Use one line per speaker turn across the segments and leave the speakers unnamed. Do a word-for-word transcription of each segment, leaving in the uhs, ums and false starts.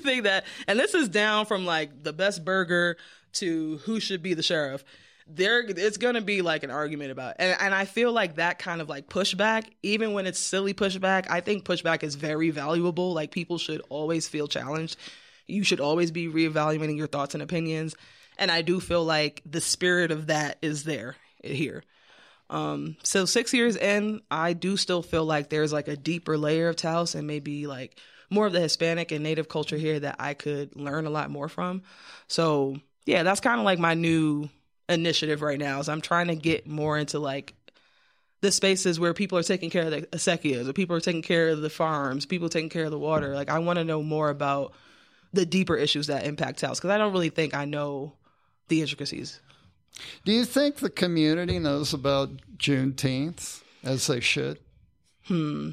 everything that, and this is down from like the best burger to who should be the sheriff. There, it's going to be like an argument about it. And, and I feel like that kind of like pushback, even when it's silly pushback, I think pushback is very valuable. Like people should always feel challenged. You should always be reevaluating your thoughts and opinions. And I do feel like the spirit of that is there here. Um, so six years in, I do still feel like there's like a deeper layer of Taos and maybe like more of the Hispanic and Native culture here that I could learn a lot more from. So yeah, that's kind of like my new initiative right now is I'm trying to get more into like the spaces where people are taking care of the acequias, or people are taking care of the farms, people taking care of the water. Like I want to know more about the deeper issues that impact Taos because I don't really think I know the intricacies.
Do you think the community knows about Juneteenth as they should?
Hmm.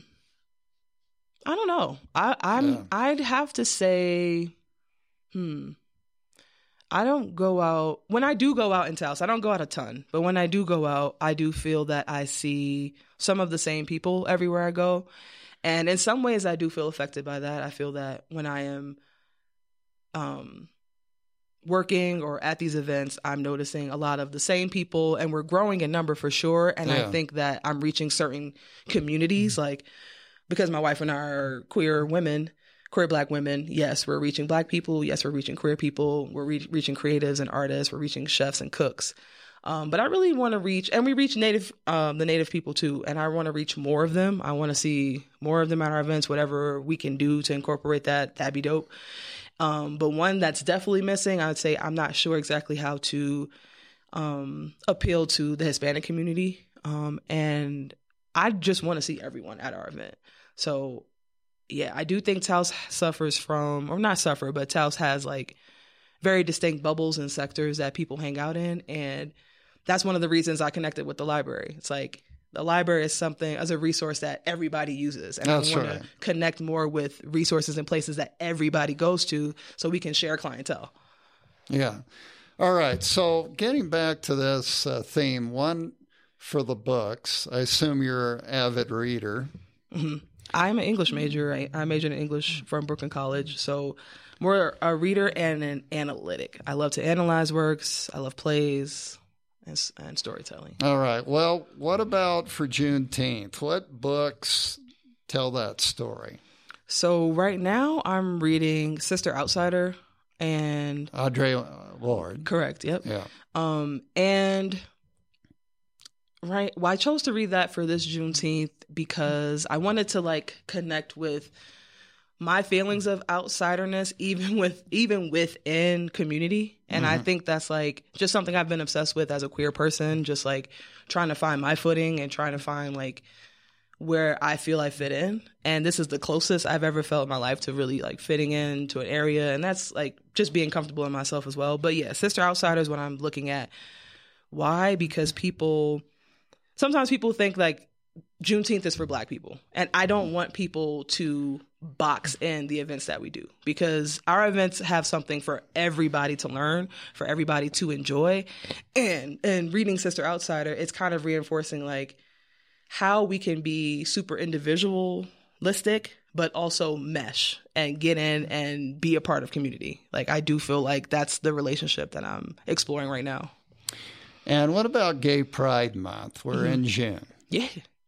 I don't know. I, I'm. Yeah. I'd have to say, hmm. I don't go out, when I do go out in Taos, I don't go out a ton, but when I do go out, I do feel that I see some of the same people everywhere I go. And in some ways, I do feel affected by that. I feel that when I am um, working or at these events, I'm noticing a lot of the same people, and we're growing in number for sure. And yeah. I think that I'm reaching certain communities, mm-hmm. like because my wife and I are queer women, queer Black women, yes, we're reaching Black people. Yes, we're reaching queer people. We're re- reaching creatives and artists. We're reaching chefs and cooks. Um, but I really want to reach, and we reach Native, um, the Native people too. And I want to reach more of them. I want to see more of them at our events. Whatever we can do to incorporate that, that'd be dope. Um, but one that's definitely missing, I would say I'm not sure exactly how to um, appeal to the Hispanic community. Um, and I just want to see everyone at our event. So yeah, I do think Taos suffers from, or not suffer, but Taos has like very distinct bubbles and sectors that people hang out in. And that's one of the reasons I connected with the library. It's like the library is something as a resource that everybody uses. And that's I want right. to connect more with resources and places that everybody goes to so we can share clientele.
Yeah. All right. So getting back to this uh, theme, one for the books, I assume you're an avid reader.
Mm-hmm. I'm an English major. I, I majored in English from Brooklyn College. So more a reader and an analytic. I love to analyze works. I love plays and, and storytelling.
All right. Well, what about for Juneteenth? What books tell that story?
So right now I'm reading Sister Outsider and...
Audre Lorde.
Correct. Yep.
Yeah.
Um, and... Right. Well, I chose to read that for this Juneteenth because I wanted to like connect with my feelings of outsiderness, even with even within community. And mm-hmm. I think that's like just something I've been obsessed with as a queer person, just like trying to find my footing and trying to find like where I feel I fit in. And this is the closest I've ever felt in my life to really like fitting into an area. And that's like just being comfortable in myself as well. But yeah, Sister Outsider is what I'm looking at. Why? Because people... Sometimes people think like Juneteenth is for Black people. And I don't want people to box in the events that we do because our events have something for everybody to learn, for everybody to enjoy. And and reading Sister Outsider, it's kind of reinforcing like how we can be super individualistic, but also mesh and get in and be a part of community. Like I do feel like that's the relationship that I'm exploring right now.
And what about Gay Pride Month? We're mm-hmm. in June.
Yeah.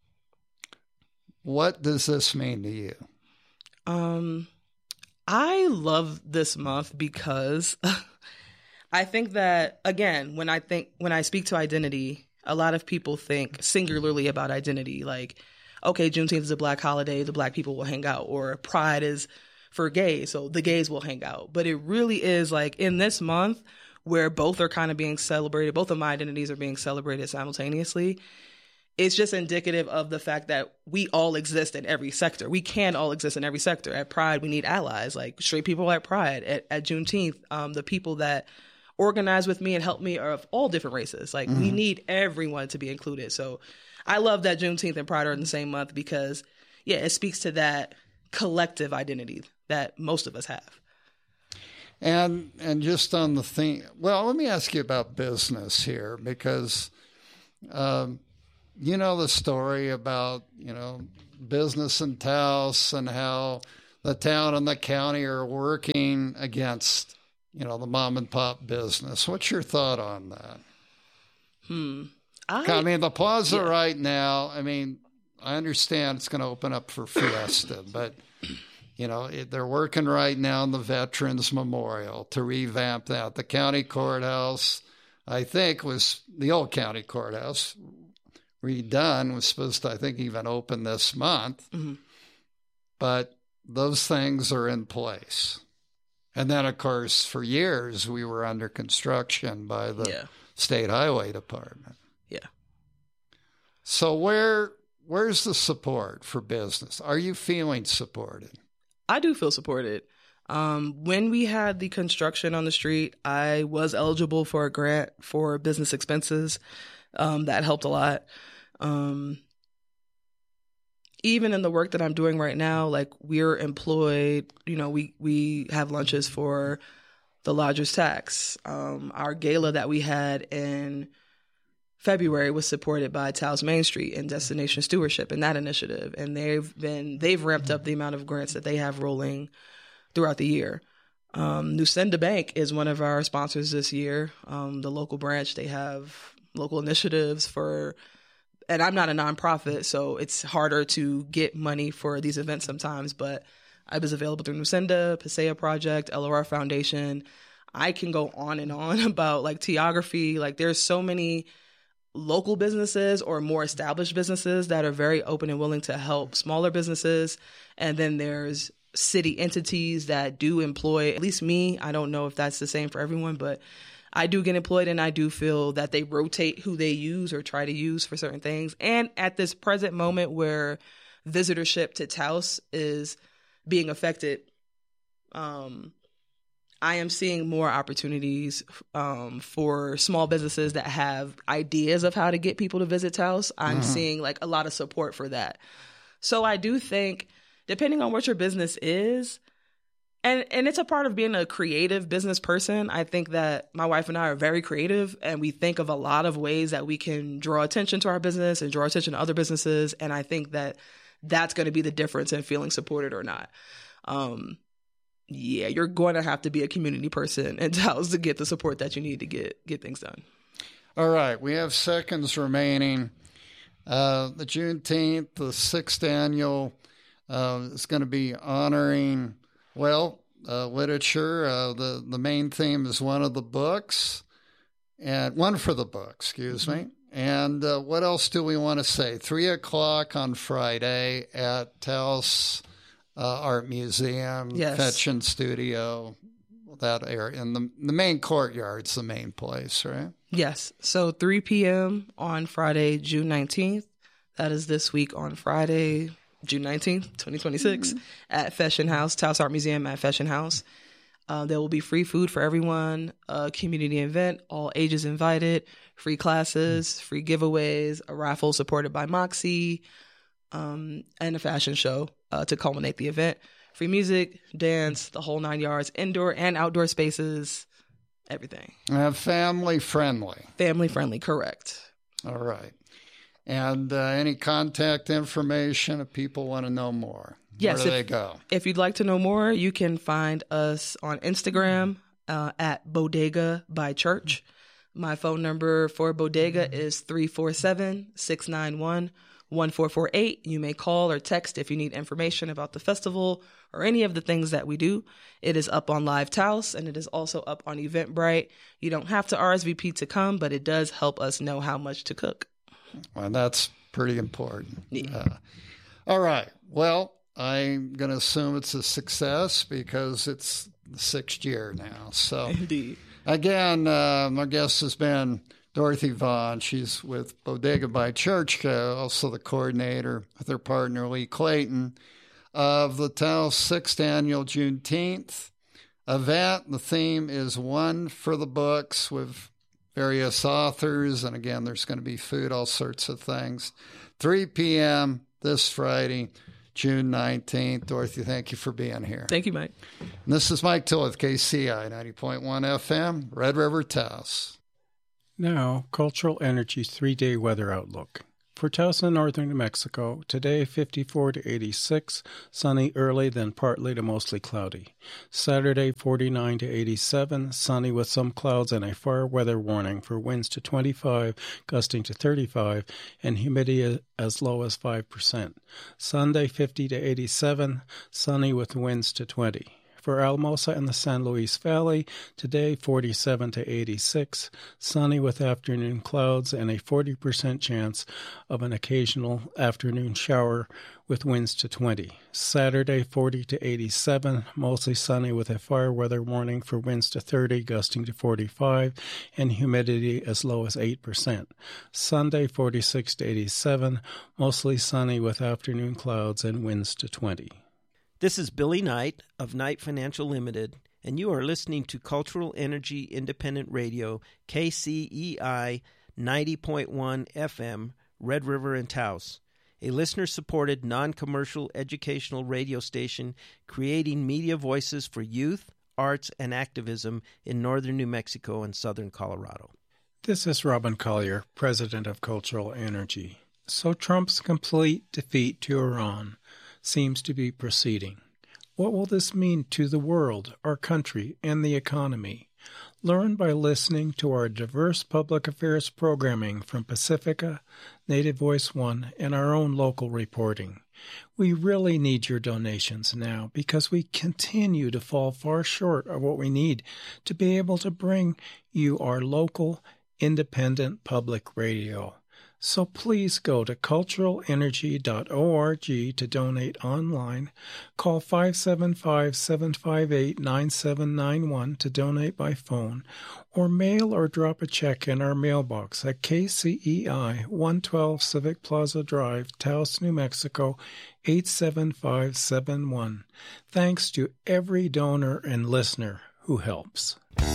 What does this mean to you?
Um, I love this month because I think that, again, when I think, when I speak to identity, a lot of people think singularly about identity. Like, okay, Juneteenth is a Black holiday, the Black people will hang out, or Pride is for gays, so the gays will hang out. But it really is like in this month, where both are kind of being celebrated, both of my identities are being celebrated simultaneously, it's just indicative of the fact that we all exist in every sector. We can all exist in every sector. At Pride, we need allies, like straight people at Pride. At, at Juneteenth, um, the people that organize with me and help me are of all different races. Like, mm-hmm. we need everyone to be included. So I love that Juneteenth and Pride are in the same month because, yeah, it speaks to that collective identity that most of us have.
And and just on the thing, well, let me ask you about business here because, um, you know, the story about, you know, business in Taos and how the town and the county are working against, you know, the mom and pop business. What's your thought on that?
Hmm. I,
I mean, the plaza
yeah.
right now, I mean, I understand it's going to open up for Fiesta, but, you know, it, they're working right now on the Veterans Memorial to revamp that. The county courthouse, I think, was the old county courthouse redone, was supposed to, I think, even open this month.
Mm-hmm.
But those things are in place. And then, of course, for years, we were under construction by the
yeah.
State Highway Department.
Yeah.
So where where's the support for business? Are you feeling supported?
I do feel supported. Um, when we had the construction on the street, I was eligible for a grant for business expenses. Um, that helped a lot. Um, even in the work that I'm doing right now, like we're employed, you know, we, we have lunches for the lodger's tax. Um, our gala that we had in February was supported by Taos Main Street and Destination Stewardship in that initiative. And they've been, they've ramped up the amount of grants that they have rolling throughout the year. Um, Nusenda Bank is one of our sponsors this year. Um, the local branch, they have local initiatives for, and I'm not a nonprofit, so it's harder to get money for these events sometimes, but I was available through Nusenda, Pasea Project, L O R Foundation. I can go on and on about like Teography. Like there's so many local businesses or more established businesses that are very open and willing to help smaller businesses. And then there's city entities that do employ, at least me, I don't know if that's the same for everyone, but I do get employed and I do feel that they rotate who they use or try to use for certain things. And at this present moment where visitorship to Taos is being affected, um, I am seeing more opportunities um, for small businesses that have ideas of how to get people to visit Taos. I'm mm-hmm. seeing like a lot of support for that. So I do think, depending on what your business is, and and it's a part of being a creative business person. I think that my wife and I are very creative, and we think of a lot of ways that we can draw attention to our business and draw attention to other businesses. And I think that that's going to be the difference in feeling supported or not. Um, yeah, you're going to have to be a community person in Taos to get the support that you need to get get things done.
All right, we have seconds remaining. Uh, the Juneteenth, the sixth annual, uh, is going to be honoring, well, uh, literature. Uh, the, the main theme is one of the books, and one for the book, excuse mm-hmm. me. And uh, what else do we want to say? Three o'clock on Friday at Taos uh, Art Museum,
yes.
Fetchin Studio, that area. And the, the main courtyard's the main place, right?
Yes. So three p.m. on Friday, June nineteenth. That is this week on Friday, June nineteenth, twenty twenty-six, mm-hmm. at Fetchin House, Taos Art Museum at Fetchin House. Uh, there will be free food for everyone, a community event, all ages invited, free classes, mm-hmm. free giveaways, a raffle supported by Moxie, um, and a fashion show uh, to culminate the event. Free music, dance, the whole nine yards, indoor and outdoor spaces, everything.
Uh, family friendly.
Family friendly, correct.
All right. And uh, any contact information if people want to know more?
Yes.
Where do
if,
they go?
If you'd like to know more, you can find us on Instagram uh, at Bodega by Church. My phone number for Bodega is three four seven, six nine one, one four four eight. You may call or text if you need information about the festival or any of the things that we do. It is up on Live Taos, and it is also up on Eventbrite. You don't have to R S V P to come, but it does help us know how much to cook.
Well, that's pretty important.
Yeah.
Uh, all right. Well, I'm going to assume it's a success because it's the sixth year now. So,
Indeed.
Again, uh, my guest has been Dorothy Vaughn. She's with Bodega by Church, uh, also the coordinator with her partner Lee Clayton of the Taos sixth Annual Juneteenth event. The theme is One for the Books with various authors, and again, there's going to be food, all sorts of things. three p.m. this Friday, June nineteenth. Dorothy, thank you for being here.
Thank you, Mike.
And this is Mike Till with K C I ninety point one F M, Red River, Taos.
Now, Cultural Energy's three-day weather outlook. For Taos and northern New Mexico, today fifty-four to eighty-six, sunny early, then partly to mostly cloudy. Saturday forty-nine to eighty-seven, sunny with some clouds and a fire weather warning for winds to twenty-five, gusting to thirty-five, and humidity as low as five percent. Sunday fifty to eighty-seven, sunny with winds to twenty. For Alamosa and the San Luis Valley, today forty-seven to eighty-six, sunny with afternoon clouds and a forty percent chance of an occasional afternoon shower with winds to twenty. Saturday forty to eighty-seven, mostly sunny with a fire weather warning for winds to thirty, gusting to forty-five, and humidity as low as eight percent. Sunday forty-six to eighty-seven, mostly sunny with afternoon clouds and winds to twenty.
This is Billy Knight of Knight Financial Limited, and you are listening to Cultural Energy Independent Radio, K C E I ninety point one F M, Red River and Taos, a listener-supported, non-commercial educational radio station creating media voices for youth, arts, and activism in northern New Mexico and southern Colorado.
This is Robin Collier, president of Cultural Energy. So Trump's complete defeat to Iran seems to be proceeding. What will this mean to the world, our country, and the economy? Learn by listening to our diverse public affairs programming from Pacifica, Native Voice One, and our own local reporting. We really need your donations now because we continue to fall far short of what we need to be able to bring you our local, independent public radio. So please go to cultural energy dot org to donate online. Call five seven five, seven five eight, nine seven nine one to donate by phone, or mail or drop a check in our mailbox at K C E I, one twelve Civic Plaza Drive, Taos, New Mexico, eight seven five seven one. Thanks to every donor and listener who helps.